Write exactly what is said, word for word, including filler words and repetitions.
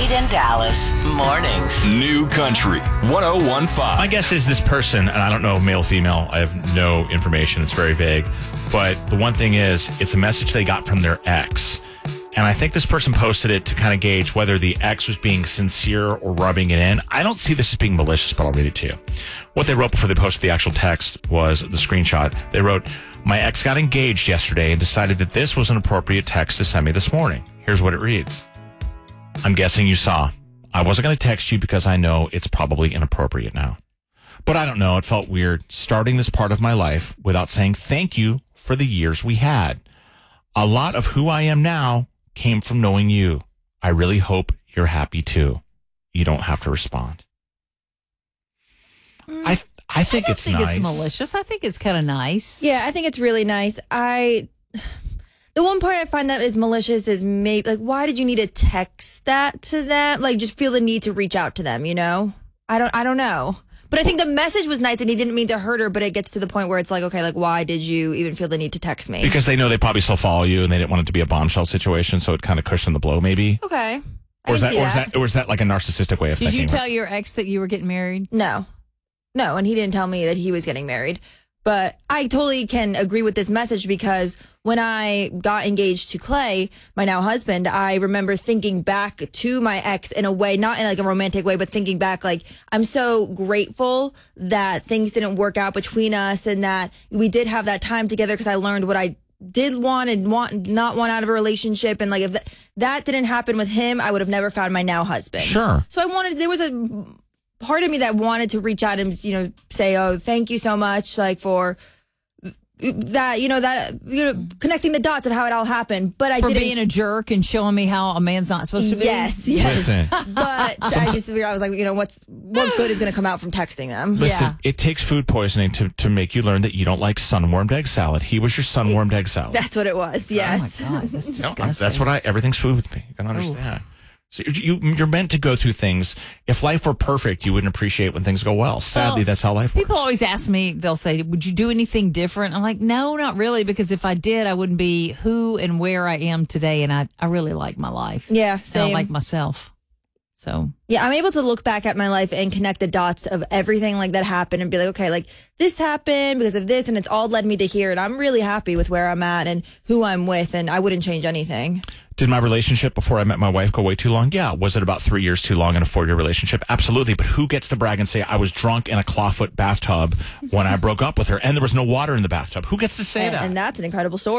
Wade and Dallas mornings. New Country one oh one point five. My guess is this person, and I don't know male, female, I have no information. It's very vague. But the one thing is, it's a message they got from their ex. And I think this person posted it to kind of gauge whether the ex was being sincere or rubbing it in. I don't see this as being malicious, but I'll read it to you. What they wrote before they posted the actual text was the screenshot. They wrote, "My ex got engaged yesterday and decided that this was an appropriate text to send me this morning. Here's what it reads. I'm guessing you saw. I wasn't going to text you because I know it's probably inappropriate now. But I don't know. It felt weird starting this part of my life without saying thank you for the years we had. A lot of who I am now came from knowing you. I really hope you're happy too. You don't have to respond." Mm, I I think I don't it's think nice. It's malicious. I think it's kind of nice. Yeah, I think it's really nice. I the one part I find that is malicious is maybe like, why did you need to text that to them? Like, just feel the need to reach out to them. You know, I don't I don't know. But I think the message was nice and he didn't mean to hurt her, but it gets to the point where it's like, okay, like, why did you even feel the need to text me? Because they know they probably still follow you and they didn't want it to be a bombshell situation, so it kind of cushioned the blow, maybe. Okay. I Or is can that, see or is that. that, or is that like a narcissistic way of Did thinking? you tell your ex that you were getting married? No. No, and he didn't tell me that he was getting married. But I totally can agree with this message because when I got engaged to Clay, my now husband, I remember thinking back to my ex in a way, not in like a romantic way, but thinking back like, I'm so grateful that things didn't work out between us and that we did have that time together because I learned what I did want and want not want out of a relationship. And like if that, that didn't happen with him, I would have never found my now husband. Sure. So I wanted, there was a part of me that wanted to reach out and, you know, say, oh, thank you so much, like, for that, you know, that, you know, connecting the dots of how it all happened. But I For didn't. being a jerk and showing me how a man's not supposed to be? Yes, yes. Listen. But I just figured, I was like, you know, what's what good is going to come out from texting them? Listen, Yeah. it takes food poisoning to, to make you learn that you don't like sun-warmed egg salad. He was your sun-warmed egg salad. That's what it was, yes. Oh, my God. That's No, disgusting. I'm- that's what I, everything's food with me. You can understand. So you, you, you're meant to go through things. If life were perfect, you wouldn't appreciate when things go well. Sadly, Well, that's how life works. People always ask me, they'll say, would you do anything different? I'm like, no, not really, because if I did, I wouldn't be who and where I am today. And I, I really like my life. Yeah, And I same. like myself. So, Yeah, I'm able to look back at my life and connect the dots of everything like that happened and be like, okay, like this happened because of this and it's all led me to here. And I'm really happy with where I'm at and who I'm with. And I wouldn't change anything. Did my relationship before I met my wife go way too long? Yeah. Was it about three years too long in a four-year relationship? Absolutely. But who gets to brag and say, I was drunk in a clawfoot bathtub when I broke up with her and there was no water in the bathtub? Who gets to say and, that? and that's an incredible story.